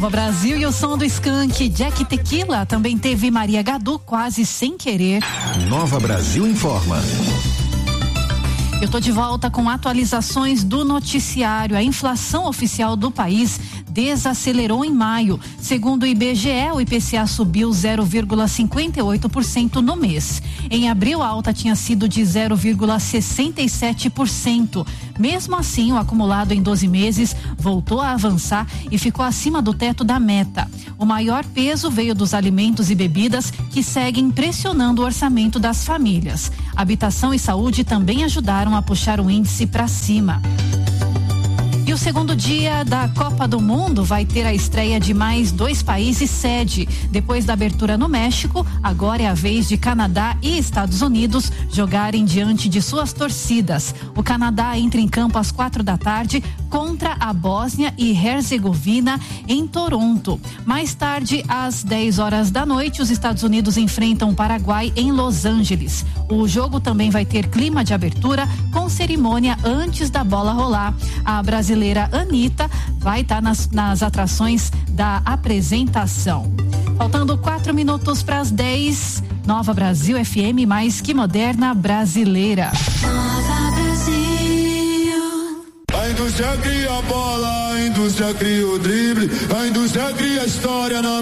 O Brasil e o som do Skank, Jack Tequila, também teve Maria Gadu, Quase Sem Querer. Nova Brasil informa. Eu tô de volta com atualizações do noticiário. A inflação oficial do país desacelerou em maio. Segundo o IBGE, o IPCA subiu 0,58% no mês. Em abril, a alta tinha sido de 0,67%. Mesmo assim, o acumulado em 12 meses voltou a avançar e ficou acima do teto da meta. O maior peso veio dos alimentos e bebidas, que seguem pressionando o orçamento das famílias. Habitação e saúde também ajudaram a puxar o índice para cima. E o segundo dia da Copa do Mundo vai ter a estreia de mais 2 países sede. Depois da abertura no México, agora é a vez de Canadá e Estados Unidos jogarem diante de suas torcidas. O Canadá entra em campo às 4h contra a Bósnia e Herzegovina em Toronto. Mais tarde, às 10h, os Estados Unidos enfrentam o Paraguai em Los Angeles. O jogo também vai ter clima de abertura com cerimônia antes da bola rolar. A brasileira Anitta vai estar nas atrações da apresentação. Faltando 4 minutos para as 10, Nova Brasil FM, mais que moderna brasileira. Nova Brasil. A indústria cria a bola, a indústria cria o drible, a indústria cria a história na